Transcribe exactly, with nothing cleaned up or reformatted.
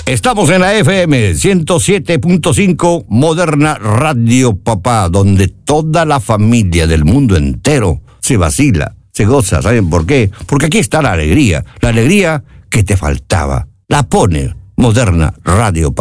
Estamos en la F M ciento siete punto cinco, Moderna Radio Papá, donde toda la familia del mundo entero se vacila, se goza. ¿Saben por qué? Porque aquí está la alegría, la alegría que te faltaba. La pone Moderna Radio Papá.